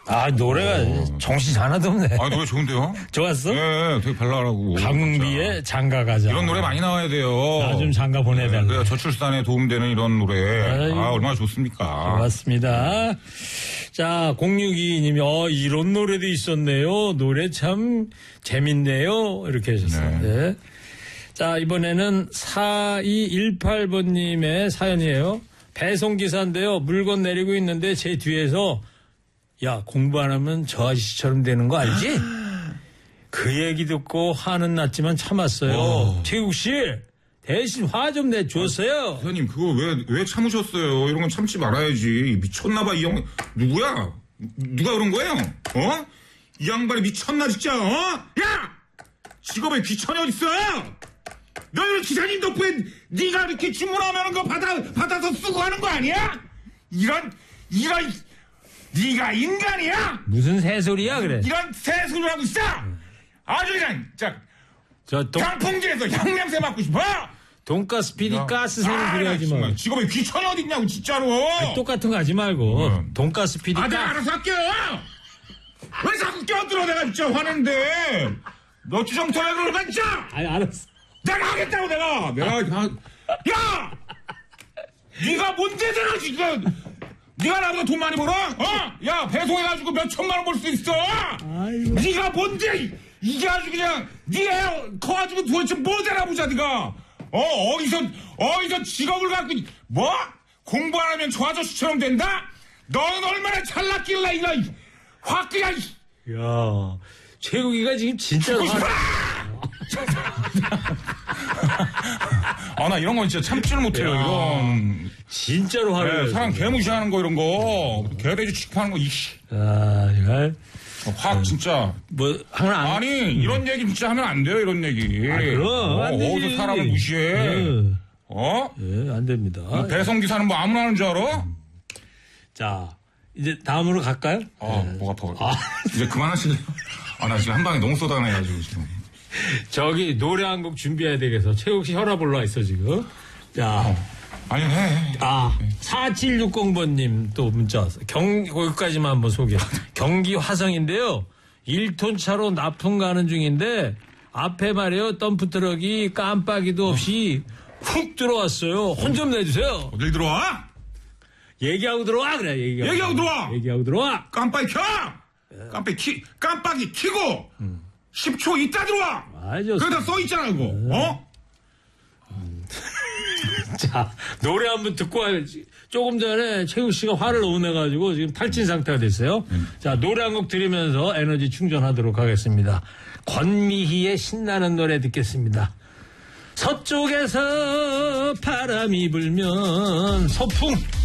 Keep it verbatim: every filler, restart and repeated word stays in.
아, 노래가 어. 정신 하나도 없네. 아, 노래 좋은데요? 좋았어? 네, 되게 발랄하고. 강비의 장가가자. 이런 노래 많이 나와야 돼요. 나 좀 장가 보내달라. 네, 그래야 저출산에 도움되는 이런 노래. 아이고. 아, 얼마나 좋습니까. 고맙습니다. 자, 공육이이 님이, 어, 이런 노래도 있었네요. 노래 참 재밌네요. 이렇게 하셨어요. 네. 네. 자, 이번에는 사이일팔 번님의 사연이에요. 배송기사인데요. 물건 내리고 있는데 제 뒤에서 야, 공부 안 하면 저 아저씨처럼 되는 거 알지? 그 얘기 듣고 화는 났지만 참았어요. 오. 최국 씨, 대신 화 좀 내줬어요. 선생님, 그거 왜, 왜 참으셨어요? 이런 건 참지 말아야지. 미쳤나봐, 이 형. 누구야? 누가 그런 거예요? 어? 이 양반이 미쳤나, 진짜, 어? 야! 직업에 귀천이 어딨어? 너 이런 기사님 덕분에 네가 이렇게 주문하면 그거 받아, 받아서 쓰고 하는 거 아니야? 이런, 이런, 네가 인간이야? 무슨 새소리야 그래? 이런 새소리를 하고 있어? 아주 그냥 자, 저 동... 강풍지에서 향냄새 맡고 싶어? 돈가스 피디 가스새는 그래야지 뭐. 직업에 귀천이 어딨냐고 진짜로. 아니, 똑같은 거 하지 말고 음. 돈가스 피디. 아, 내가 알아서 할게요. 왜 자꾸 껴들어? 내가 진짜 화낸데. 너 주정토에 그러는 진짜. 아니 알았어. 내가 하겠다고 내가. 내가 하... 야, 네가 뭔데 내가 지금. 네가 나보다 돈 많이 벌어? 어? 야, 배송해가지고 몇 천만 원 벌 수 있어? 아이고. 네가 뭔데? 이게 아주 그냥 네 애 커가지고 도대체 뭐 되나 보자 네가. 어? 어디서 어디서 직업을 갖고 뭐? 공부 안 하면 저 아저씨처럼 된다? 너는 얼마나 잘났길래 이거 확 그냥. 야, 최국이가 지금 진짜로 아, 나 이런 건 진짜 참지를 못해요. 야, 이런 진짜로 화를. 네, 사람 개무시하는 거 이런 거, 개돼지 취급하는 거 이씨. 아, 이거 확 진짜. 뭐 하나 아니 음. 이런 얘기 진짜 하면 안 돼요. 이런 얘기. 아, 그럼 어, 안 되지. 어디서 사람을 무시해? 네. 어? 예, 안 됩니다. 뭐 배송 기사는 뭐 아무나 하는 줄 알아? 음. 자, 이제 다음으로 갈까요? 아, 네. 뭐가 더. 아. 이제 그만하실래요? 아, 나 지금 한 방에 너무 쏟아내가지고 지금. 저기 노래 한 곡 준비해야 되겠어. 최국 씨 혈압 올라 있어 지금. 자, 어. 아니 해. 아, 사칠육공 번님 또 문자 왔어. 경 거기까지만 한번 소개. 경기 화성인데요. 일 톤 차로 납품 가는 중인데 앞에 말이에요. 덤프 트럭이 깜빡이도 없이 훅 들어왔어요. 혼 좀 내주세요. 어딜 들어와? 얘기하고 들어와 그래. 얘기하고, 얘기하고 들어와. 얘기하고 들어와. 깜빡이 켜. 깜빡이 키 깜빡이 키고. 음. 십 초 있다 들어와. 맞아. 거기다 써 있잖아 이거. 음. 어? 자, 노래 한번 듣고 와야지. 조금 전에 최국 씨가 화를 너무 내가지고 지금 탈진 상태가 됐어요. 음. 자, 노래 한 곡 들으면서 에너지 충전하도록 하겠습니다. 권미희의 신나는 노래 듣겠습니다. 서쪽에서 바람이 불면 서풍.